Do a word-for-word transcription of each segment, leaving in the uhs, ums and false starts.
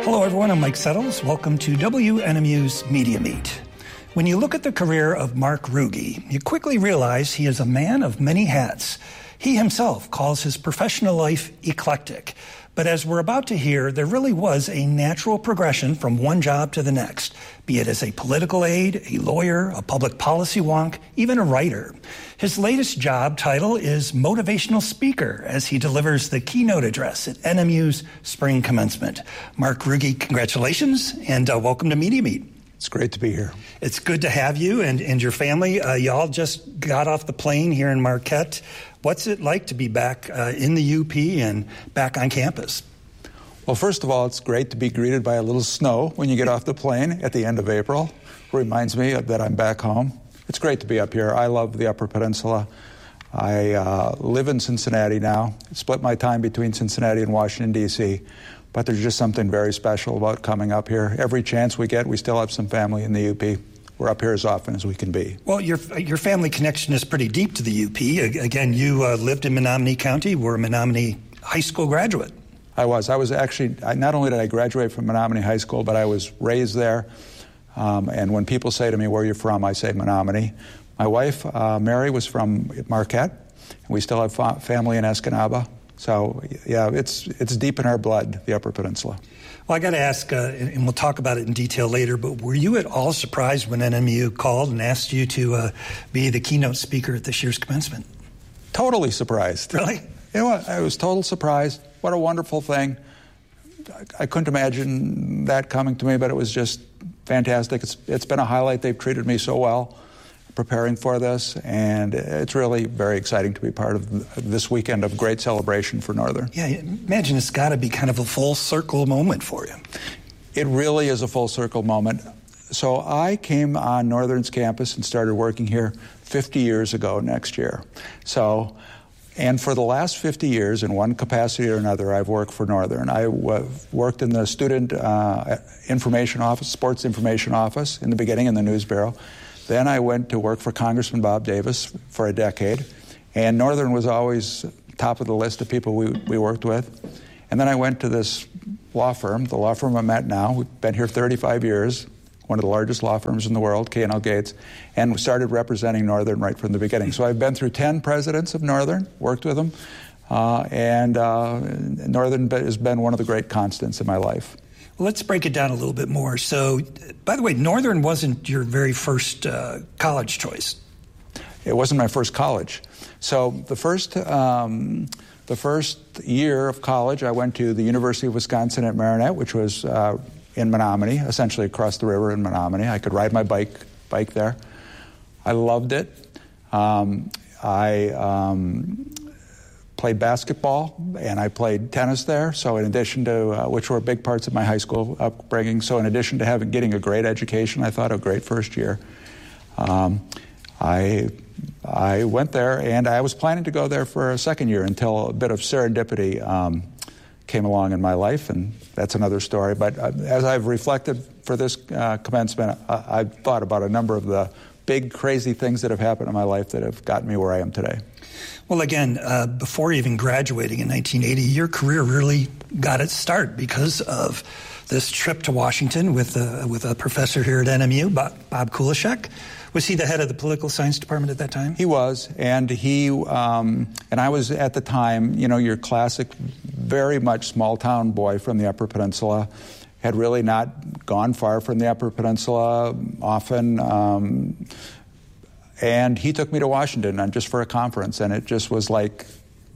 Hello, everyone. I'm Mike Settles. Welcome to W N M U's Media Meet. When you look at the career of Mark Ruge, you quickly realize he is a man of many hats. He himself calls his professional life eclectic. But as we're about to hear, there really was a natural progression from one job to the next, be it as a political aide, a lawyer, a public policy wonk, even a writer. His latest job title is motivational speaker as he delivers the keynote address at N M U's spring commencement. Mark Ruge, congratulations, and uh, welcome to Media Meet. It's great to be here. It's good to have you and, and your family. Uh, y'all just got off the plane here in Marquette. What's it like to be back uh, in the U P and back on campus? Well, first of all, it's great to be greeted by a little snow when you get off the plane at the end of April. Reminds me that I'm back home. It's great to be up here. I love the Upper Peninsula. I uh, live in Cincinnati now. I split my time between Cincinnati and Washington, D C, but there's just something very special about coming up here. Every chance we get, we still have some family in the U P. We're up here as often as we can be. Well, your your family connection is pretty deep to the U P. Again, you uh, lived in Menominee County. Were a Menominee High School graduate. I was. I was actually, I, not only did I graduate from Menominee High School, but I was raised there. Um, and when people say to me, where are you from? I say Menominee. My wife, uh, Mary, was from Marquette. And we still have fa- family in Escanaba. So, yeah, it's it's deep in our blood, the Upper Peninsula. Well, I got to ask, uh, and we'll talk about it in detail later, but were you at all surprised when N M U called and asked you to uh, be the keynote speaker at this year's commencement? Totally surprised. Really? You know what? I was total surprised. What a wonderful thing. I couldn't imagine that coming to me, but it was just fantastic. It's It's been a highlight. They've treated me so well preparing for this, and it's really very exciting to be part of this weekend of great celebration for Northern. Yeah, imagine it's got to be kind of a full circle moment for you. It really is a full circle moment. So I came on Northern's campus and started working here fifty years ago next year. So, and for the last fifty years, in one capacity or another, I've worked for Northern. I w- worked in the student uh, information office, sports information office in the beginning in the News Bureau. Then I went to work for Congressman Bob Davis for a decade, and Northern was always top of the list of people we, we worked with. And then I went to this law firm, the law firm I'm at now. We've been here thirty-five years, one of the largest law firms in the world, K and L Gates, and started representing Northern right from the beginning. So I've been through ten presidents of Northern, worked with them, uh, and uh, Northern has been one of the great constants in my life. Well, let's break it down a little bit more. So, by the way, Northern wasn't your very first uh, college choice. It wasn't my first college. So the first um, the first year of college, I went to the University of Wisconsin at Marinette, which was uh, in Menominee, essentially across the river in Menominee. I could ride my bike bike there. I loved it. Um, I um, played basketball, and I played tennis there. So in addition to, uh, which were big parts of my high school upbringing, so in addition to having getting a great education, I thought a great first year. Um, I I went there, and I was planning to go there for a second year until a bit of serendipity um, came along in my life, and that's another story. But uh, as I've reflected for this uh, commencement, I, I've thought about a number of the big, crazy things that have happened in my life that have gotten me where I am today. Well, again, uh, before even graduating in nineteen eighty, your career really got its start because of this trip to Washington with uh, with a professor here at N M U, Bob, Bob Kulishek. Was he the head of the political science department at that time? He was, and he um, and I was at the time, you know, your classic, very much small town boy from the Upper Peninsula. Had really not gone far from the Upper Peninsula often. Um, And he took me to Washington and just for a conference, and it just was like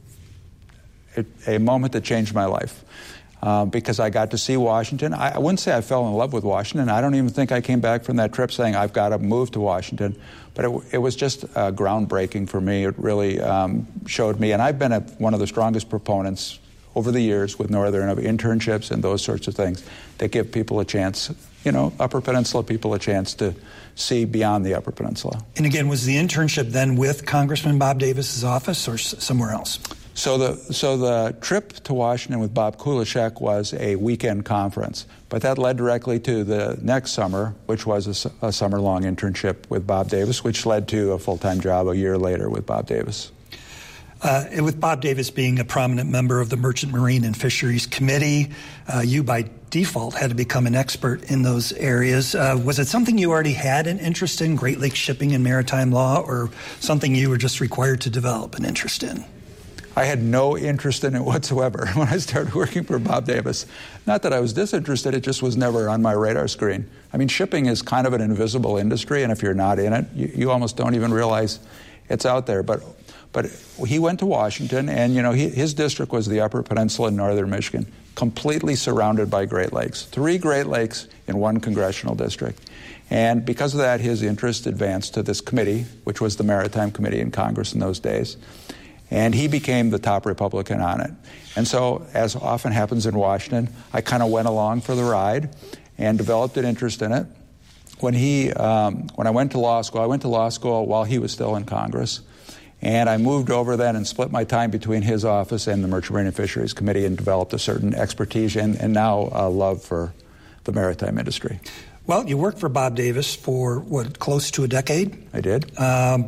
a, a moment that changed my life uh, because I got to see Washington. I, I wouldn't say I fell in love with Washington. I don't even think I came back from that trip saying I've got to move to Washington. But it, it was just uh, groundbreaking for me. It really um, showed me, and I've been a, one of the strongest proponents over the years with Northern of internships and those sorts of things that give people a chance, you know, Upper Peninsula people a chance to see beyond the Upper Peninsula. And again, was the internship then with Congressman Bob Davis's office or s- somewhere else? So the so the trip to Washington with Bob Kulishek was a weekend conference, but that led directly to the next summer, which was a, a summer-long internship with Bob Davis, which led to a full-time job a year later with Bob Davis. Uh, and with Bob Davis being a prominent member of the Merchant Marine and Fisheries Committee, uh, you by default had to become an expert in those areas. Uh, was it something you already had an interest in, Great Lakes shipping and maritime law, or something you were just required to develop an interest in? I had no interest in it whatsoever when I started working for Bob Davis. Not that I was disinterested, it just was never on my radar screen. I mean, shipping is kind of an invisible industry, and if you're not in it, you, you almost don't even realize it's out there. But but he went to Washington, and you know he, his district was the Upper Peninsula in northern Michigan, completely surrounded by Great Lakes. Three Great Lakes in one congressional district. And because of that, his interest advanced to this committee, which was the Maritime Committee in Congress in those days. And he became the top Republican on it. And so, as often happens in Washington, I kind of went along for the ride and developed an interest in it. When he, um, when I went to law school, I went to law school while he was still in Congress. And I moved over then and split my time between his office and the Merchant Marine and Fisheries Committee and developed a certain expertise and, and now a love for the maritime industry. Well, you worked for Bob Davis for, what, close to a decade? I did. Um,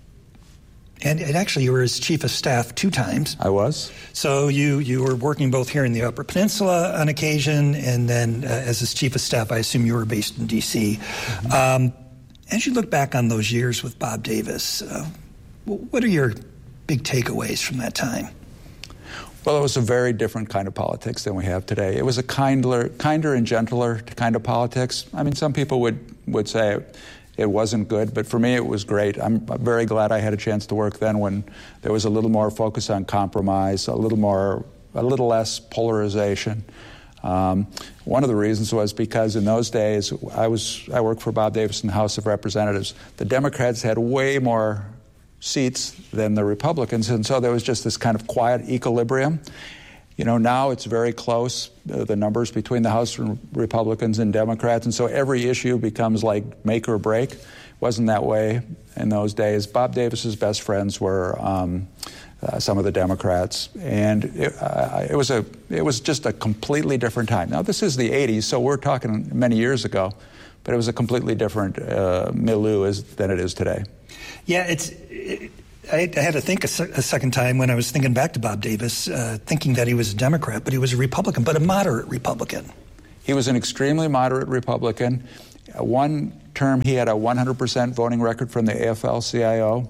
and, and actually, you were his chief of staff two times. I was. So you, you were working both here in the Upper Peninsula on occasion, and then uh, as his chief of staff, I assume you were based in D C Mm-hmm. Um, as you look back on those years with Bob Davis, uh, what are your big takeaways from that time? Well, it was a very different kind of politics than we have today. It was a kinder, kinder and gentler kind of politics. I mean, some people would, would say it, it wasn't good, but for me it was great. I'm very glad I had a chance to work then when there was a little more focus on compromise, a little more, a little less polarization. Um, one of the reasons was because in those days I was I worked for Bob Davis in the House of Representatives. The Democrats had way more seats than the Republicans, and so there was just this kind of quiet equilibrium. You know, now it's very close, uh, the numbers between the House Republicans and Democrats, and so every issue becomes like make or break. It wasn't that way in those days. Bob Davis's best friends were um, uh, some of the Democrats, and it, uh, it was a it was just a completely different time. Now, this is the eighties, so we're talking many years ago, but it was a completely different uh, milieu as, than it is today. Yeah, it's. It, I, I had to think a, se- a second time when I was thinking back to Bob Davis, uh, thinking that he was a Democrat, but he was a Republican, but a moderate Republican. He was an extremely moderate Republican. Uh, one term, he had a one hundred percent voting record from the A F L C I O.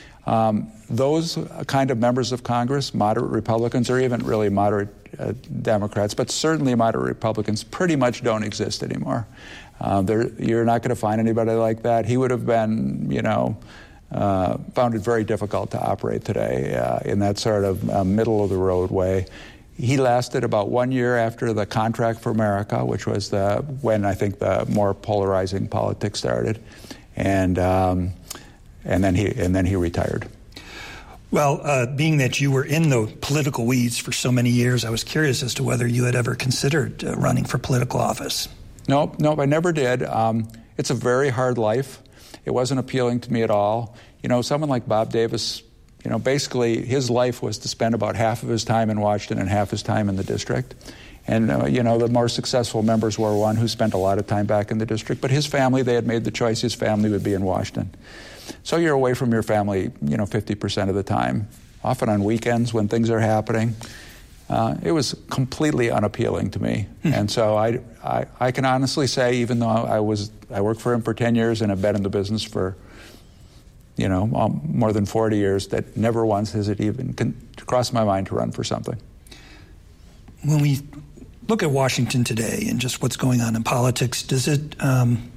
Um, those kind of members of Congress, moderate Republicans, or even really moderate uh, Democrats, but certainly moderate Republicans, pretty much don't exist anymore. Uh, you're not going to find anybody like that. He would have been, you know, uh, found it very difficult to operate today uh, in that sort of uh, middle-of-the-road way. He lasted about one year after the Contract for America, which was the when I think the more polarizing politics started, and um, and then he and then he retired. Well, uh, being that you were in the political weeds for so many years, I was curious as to whether you had ever considered uh, running for political office. Nope, nope, I never did. Um, it's a very hard life. It wasn't appealing to me at all. You know, someone like Bob Davis, you know, basically his life was to spend about half of his time in Washington and half his time in the district. And, uh, you know, the more successful members were one who spent a lot of time back in the district. But his family, they had made the choice his family would be in Washington. So you're away from your family, you know, fifty percent of the time, often on weekends when things are happening. Uh, it was completely unappealing to me. Hmm. And so I, I, I can honestly say, even though I was I worked for him for ten years and have been in the business for, you know, um, more than forty years, that never once has it even con- crossed my mind to run for something. When we look at Washington today and just what's going on in politics, does it um,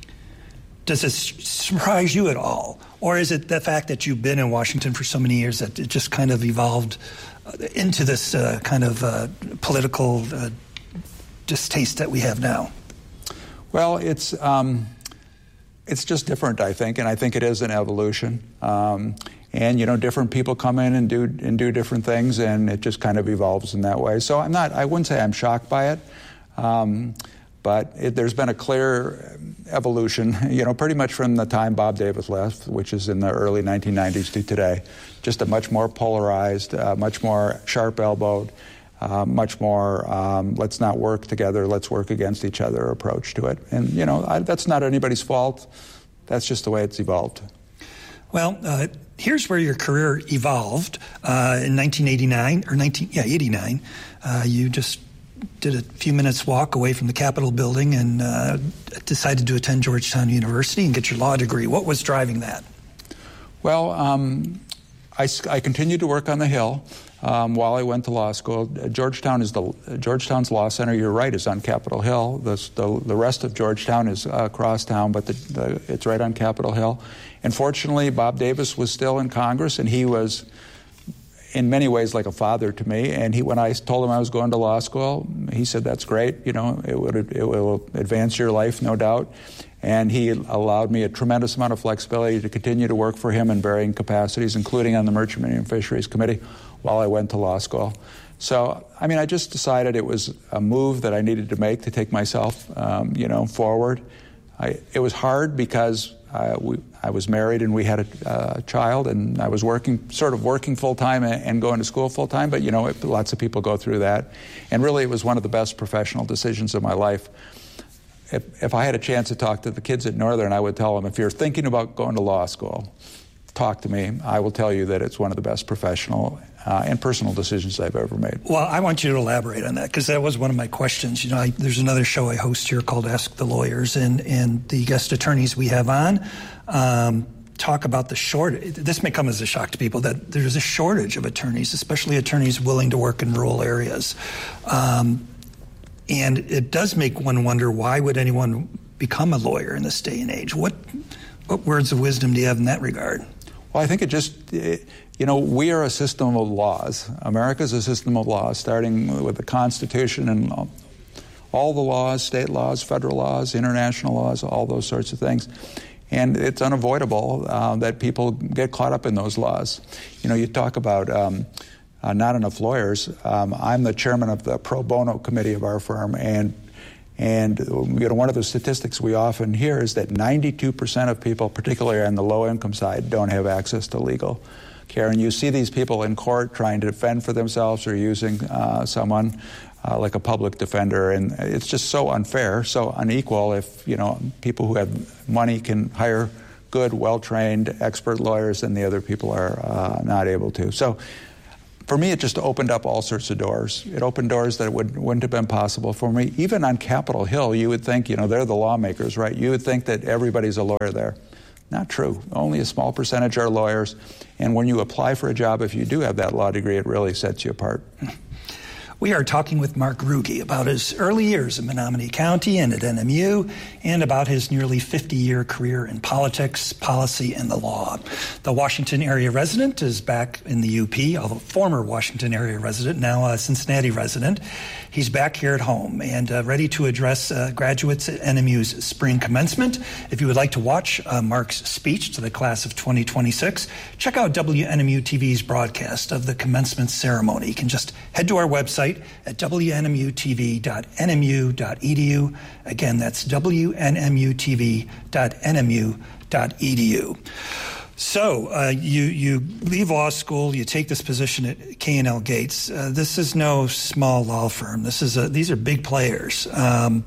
does it surprise you at all? Or is it the fact that you've been in Washington for so many years that it just kind of evolved into this uh, kind of uh, political uh, distaste that we have now? Well, it's um, it's just different, I think, and I think it is an evolution. Um, and you know, different people come in and do and do different things, and it just kind of evolves in that way. So I'm not. I wouldn't say I'm shocked by it, um, but it, there's been a clear evolution. You know, pretty much from the time Bob Davis left, which is in the early nineteen nineties, to today. Just a much more polarized, uh, much more sharp-elbowed, uh, much more um, let's not work together, let's work against each other approach to it. And, you know, I, that's not anybody's fault. That's just the way it's evolved. Well, uh, here's where your career evolved. Uh, in nineteen eighty-nine, or nineteen, yeah, eighty-nine, uh, you just did a few minutes walk away from the Capitol building and uh, decided to attend Georgetown University and get your law degree. What was driving that? Well, um, I, I continued to work on the Hill um, while I went to law school. Georgetown is the Georgetown's Law Center. You're right, is on Capitol Hill. The the, the rest of Georgetown is uh, across town, but the, the, it's right on Capitol Hill. And fortunately, Bob Davis was still in Congress, and he was, in many ways, like a father to me. And he, when I told him I was going to law school, he said, "That's great. You know, it would it will advance your life, no doubt." And he allowed me a tremendous amount of flexibility to continue to work for him in varying capacities, including on the Merchant Marine and Fisheries Committee, while I went to law school. So, I mean, I just decided it was a move that I needed to make to take myself, um, you know, forward. I, it was hard because uh, we, I was married and we had a uh, child, and I was working, sort of working full-time and, and going to school full-time, but, you know, it, lots of people go through that. And really, it was one of the best professional decisions of my life. If, if I had a chance to talk to the kids at Northern, I would tell them, if you're thinking about going to law school, talk to me. I will tell you that it's one of the best professional uh, and personal decisions I've ever made. Well, I want you to elaborate on that, because that was one of my questions. You know, I, there's another show I host here called Ask the Lawyers, and, and the guest attorneys we have on um, talk about the shortage. This may come as a shock to people that there's a shortage of attorneys, especially attorneys willing to work in rural areas. Um, And it does make one wonder, why would anyone become a lawyer in this day and age? What what words of wisdom do you have in that regard? Well, I think it just, you know, we are a system of laws. America's a system of laws, starting with the Constitution and all the laws, state laws, federal laws, international laws, all those sorts of things. And it's unavoidable uh, that people get caught up in those laws. You know, you talk about... Um, Uh, not enough lawyers. Um, I'm the chairman of the pro bono committee of our firm, and and you know, one of the statistics we often hear is that ninety-two percent of people, particularly on the low income side, don't have access to legal care. And you see these people in court trying to defend for themselves or using uh, someone uh, like a public defender, and it's just so unfair, so unequal. If you know people who have money can hire good, well-trained, expert lawyers, and the other people are uh, not able to. So. For me, it just opened up all sorts of doors. It opened doors that would, wouldn't have been possible for me. Even on Capitol Hill, you would think, you know, they're the lawmakers, right? You would think that everybody's a lawyer there. Not true. Only a small percentage are lawyers. And when you apply for a job, if you do have that law degree, it really sets you apart. We are talking with Mark Ruge about his early years in Menominee County and at N M U, and about his nearly fifty-year career in politics, policy, and the law. The Washington area resident is back in the U P, although former Washington area resident, now a Cincinnati resident. He's back here at home and uh, ready to address uh, graduates at N M U's spring commencement. If you would like to watch uh, Mark's speech to the class of twenty twenty-six, check out W N M U T V's broadcast of the commencement ceremony. You can just head to our website at W N M U T V dot N M U dot E D U. Again, that's W N M U T V dot N M U dot E D U. So uh, you you leave law school, you take this position at K and L Gates. Uh, this is no small law firm. This is a, these are big players. Um,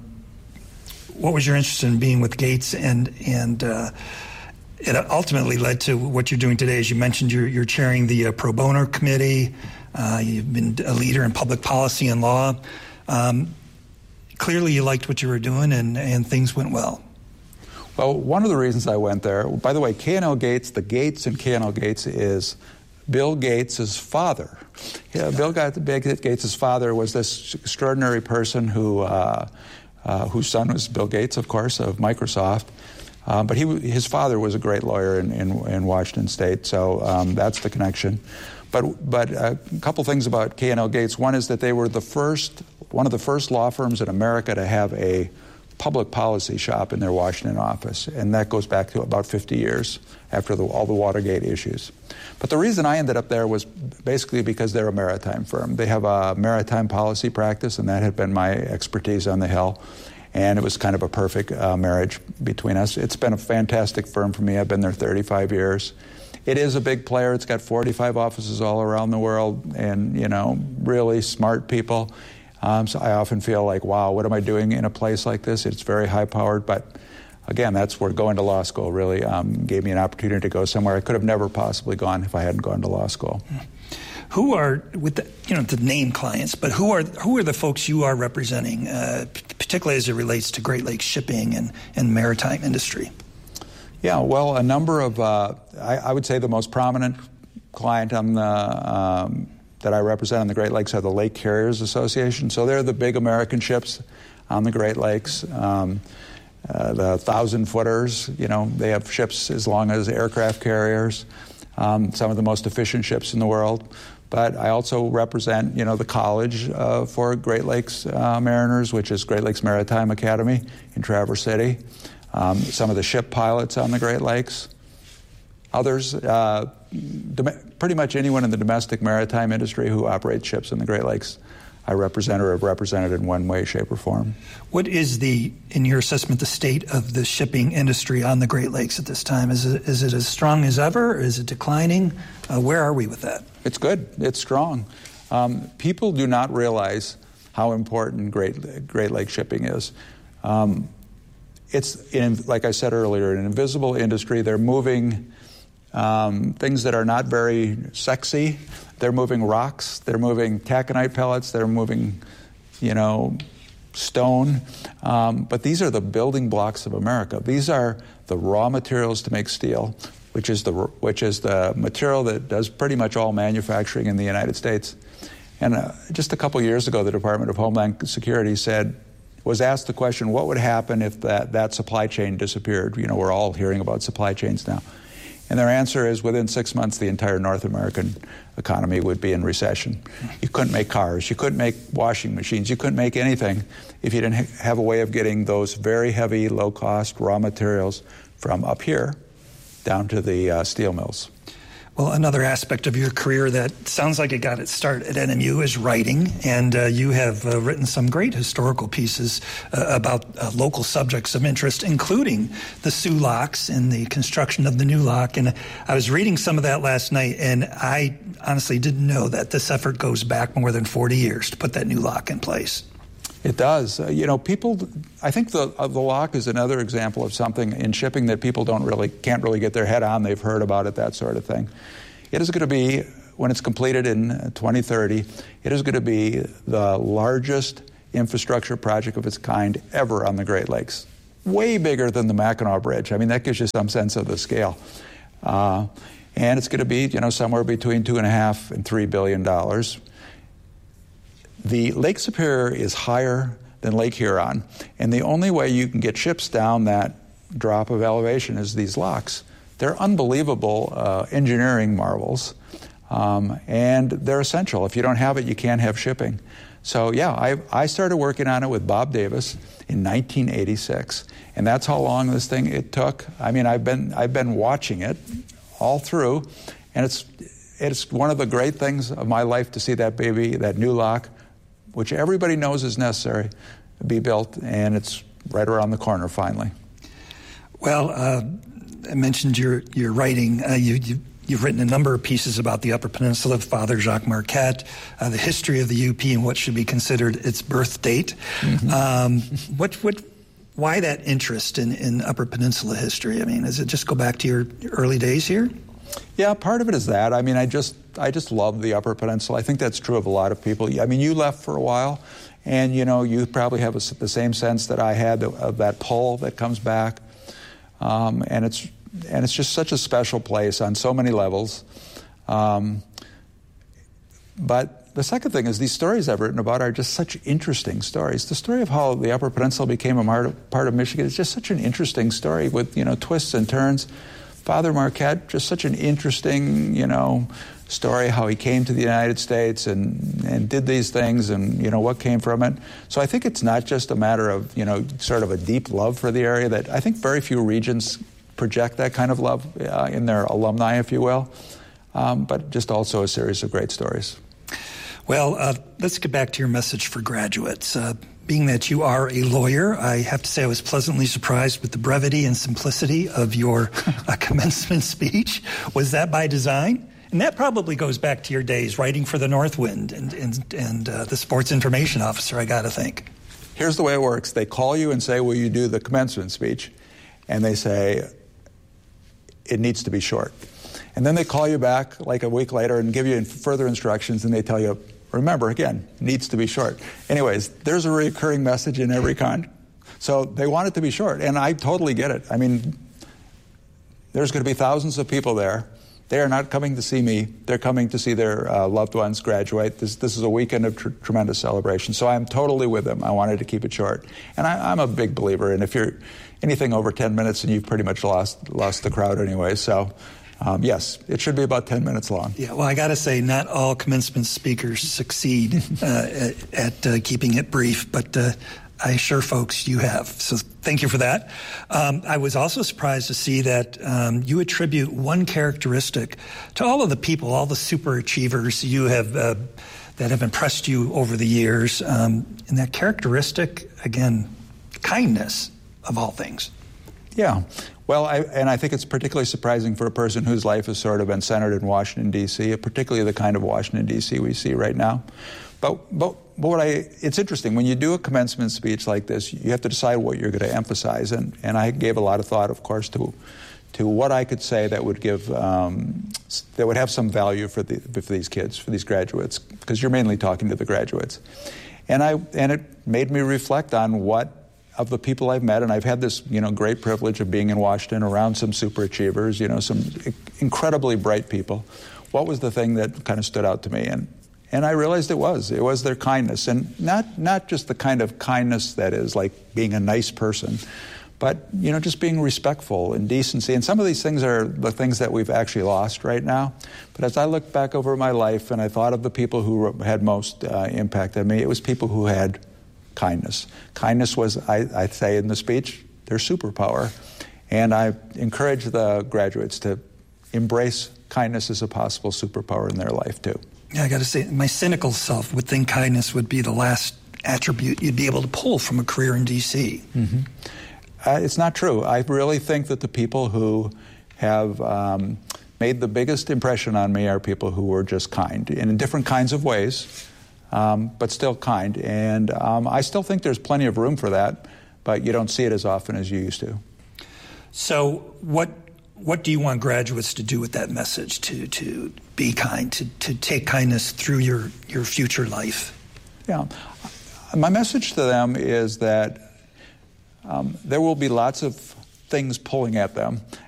what was your interest in being with Gates, and and uh, it ultimately led to what you're doing today? As you mentioned, you're you're chairing the uh, pro bono committee. Uh, you've been a leader in public policy and law. Um, clearly, you liked what you were doing, and and things went well. Well, one of the reasons I went there, by the way, K and L Gates, the Gates in K and L Gates is Bill Gates' father. Yeah, Bill Gates' father was this extraordinary person who, uh, uh, whose son was Bill Gates, of course, of Microsoft. Um, but he, his father was a great lawyer in, in, in Washington State, so um, that's the connection. But, but a couple things about K and L Gates. One is that they were the first, one of the first law firms in America to have a public policy shop in their Washington office, and that goes back to about fifty years after the, all the Watergate issues. But the reason I ended up there was basically because they're a maritime firm. They have a maritime policy practice, and that had been my expertise on the Hill, and it was kind of a perfect uh, marriage between us. It's been a fantastic firm for me. I've been there thirty-five years. It is a big player. It's got forty-five offices all around the world, and, you know, really smart people. Um, so I often feel like, wow, what am I doing in a place like this? It's very high-powered, but again, that's where going to law school really um, gave me an opportunity to go somewhere I could have never possibly gone if I hadn't gone to law school. Who are, with the, you know, the name clients, but who are who are the folks you are representing, uh, particularly as it relates to Great Lakes shipping and, and maritime industry? Yeah, well, a number of, uh, I, I would say the most prominent client on the, um, that I represent on the Great Lakes are the Lake Carriers Association. So they're the big American ships on the Great Lakes. Um, uh, the thousand-footers, you know, they have ships as long as aircraft carriers, um, some of the most efficient ships in the world. But I also represent, you know, the college uh, for Great Lakes uh, mariners, which is Great Lakes Maritime Academy in Traverse City. Um, some of the ship pilots on the Great Lakes. Others, uh, dom- pretty much anyone in the domestic maritime industry who operates ships in the Great Lakes, I represent or have represented in one way, shape, or form. What is the, in your assessment, the state of the shipping industry on the Great Lakes at this time? Is it, is it as strong as ever? Is it declining? Uh, where are we with that? It's good. It's strong. Um, people do not realize how important Great, Great Lake shipping is. Um, it's, in, like I said earlier, an invisible industry. They're moving um, things that are not very sexy. They're moving rocks, they're moving taconite pellets, they're moving, you know, stone. Um, but these are the building blocks of America. These are the raw materials to make steel, which is the which is the material that does pretty much all manufacturing in the United States. And uh, just a couple years ago, the Department of Homeland Security said, was asked the question, what would happen if that, that supply chain disappeared? You know, we're all hearing about supply chains now. And their answer is within six months, the entire North American economy would be in recession. You couldn't make cars. You couldn't make washing machines. You couldn't make anything if you didn't ha- have a way of getting those very heavy, low-cost raw materials from up here down to the uh, steel mills. Well, another aspect of your career that sounds like it got its start at N M U is writing, and uh, you have uh, written some great historical pieces uh, about uh, local subjects of interest, including the Soo locks and the construction of the new lock. And I was reading some of that last night, and I honestly didn't know that this effort goes back more than forty years to put that new lock in place. It does. Uh, you know, people, I think the uh, the lock is another example of something in shipping that people don't really, can't really get their head on. They've heard about it, that sort of thing. It is going to be, when it's completed in twenty thirty, it is going to be the largest infrastructure project of its kind ever on the Great Lakes. Way bigger than the Mackinac Bridge. I mean, that gives you some sense of the scale. Uh, and it's going to be, you know, somewhere between two and a half and three billion dollars. The Lake Superior is higher than Lake Huron, and the only way you can get ships down that drop of elevation is these locks. They're unbelievable uh, engineering marvels, um, and they're essential. If you don't have it, you can't have shipping. So yeah, I, I started working on it with Bob Davis in nineteen eighty-six, and that's how long this thing it took. I mean, I've been I've been watching it all through, and it's it's one of the great things of my life to see that baby, that new lock, which everybody knows is necessary, be built, and it's right around the corner finally. Well, uh, I mentioned your your writing. Uh, you, you you've written a number of pieces about the Upper Peninsula, Father Jacques Marquette, uh, the history of the U P, and what should be considered its birth date. Mm-hmm. Um, what what why that interest in, in Upper Peninsula history? I mean, does it just go back to your early days here? Yeah, part of it is that. I mean, I just I just love the Upper Peninsula. I think that's true of a lot of people. I mean, you left for a while, and you know, you probably have a, the same sense that I had of that pull that comes back, um, and it's and it's just such a special place on so many levels. Um, but the second thing is these stories I've written about are just such interesting stories. The story of how the Upper Peninsula became a part of, part of Michigan is just such an interesting story with, you know, twists and turns. Father Marquette, just such an interesting, you know, story, how he came to the United States and, and did these things and, you know, what came from it. So I think it's not just a matter of, you know, sort of a deep love for the area that I think very few regions project that kind of love uh, in their alumni, if you will, um, but just also a series of great stories. Well, uh, let's get back to your message for graduates. Uh, being that you are a lawyer, I have to say I was pleasantly surprised with the brevity and simplicity of your uh, commencement speech. Was that by design? And that probably goes back to your days writing for the Northwind and, and, and uh, the sports information officer, I got to think. Here's the way it works. They call you and say, will you do the commencement speech? and they say, it needs to be short. And then they call you back like a week later and give you further instructions, and they tell you, remember, again, needs to be short. Anyways, there's a recurring message in every con. So they want it to be short, and I totally get it. I mean, there's going to be thousands of people there. They are not coming to see me. They're coming to see their uh, loved ones graduate. This, this is a weekend of tr- tremendous celebration. So I'm totally with them. I wanted to keep it short. And I, I'm a big believer in if you're anything over ten minutes, and you've pretty much lost lost the crowd anyway. So, um, yes, it should be about ten minutes long. Yeah, well, I got to say, not all commencement speakers succeed uh, at, at uh, keeping it brief, but uh, I assure folks you have. So thank you for that. Um, I was also surprised to see that um, you attribute one characteristic to all of the people, all the super achievers you have uh, that have impressed you over the years. Um, and that characteristic, again, kindness of all things. Yeah. Well, I, and I think it's particularly surprising for a person whose life has sort of been centered in Washington, D C, particularly the kind of Washington, D C we see right now. But, but, but what I, it's interesting, when you do a commencement speech like this, you have to decide what you're going to emphasize. And, and I gave a lot of thought, of course, to to what I could say that would give, um, that would have some value for, the, for these kids, for these graduates, because you're mainly talking to the graduates. And I, and it made me reflect on what, of the people I've met, and I've had this, you know, great privilege of being in Washington around some super achievers, you know, some incredibly bright people. What was the thing that kind of stood out to me? And and I realized it was. It was their kindness. And not not just the kind of kindness that is like being a nice person, but, you know, just being respectful and decency. And some of these things are the things that we've actually lost right now. But as I look back over my life and I thought of the people who had most uh, impact on me, it was people who had kindness. Kindness was, I, I say in the speech, their superpower. And I encourage the graduates to embrace kindness as a possible superpower in their life, too. Yeah, I got to say, my cynical self would think kindness would be the last attribute you'd be able to pull from a career in D C Mm-hmm. Uh, it's not true. I really think that the people who have um, made the biggest impression on me are people who were just kind, and in different kinds of ways. Um, but still kind. And um, I still think there's plenty of room for that, but you don't see it as often as you used to. So what what do you want graduates to do with that message, to to be kind, to, to take kindness through your, your future life? Yeah. My message to them is that um, there will be lots of things pulling at them,